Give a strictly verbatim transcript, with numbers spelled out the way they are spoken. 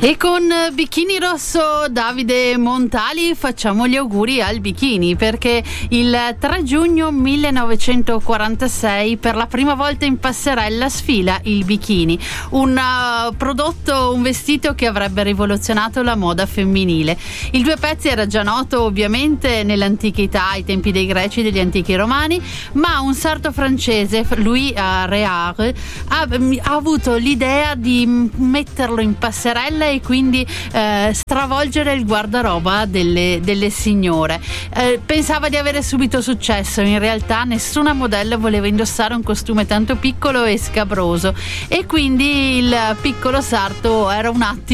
E con Bikini Rosso Davide Montali facciamo gli auguri al bikini, perché il tre giugno millenovecentoquarantasei per la prima volta in passerella sfila il bikini, un uh, prodotto, un vestito che avrebbe rivoluzionato la moda femminile. Il due pezzi era già noto ovviamente nell'antichità, ai tempi dei greci e degli antichi romani, ma un sarto francese, Louis uh, Réard, ha, ha avuto l'idea di metterlo in passerella e quindi eh, stravolgere il guardaroba delle, delle signore. Eh, pensava di avere subito successo, in realtà nessuna modella voleva indossare un costume tanto piccolo e scabroso, e quindi il piccolo sarto era un attimo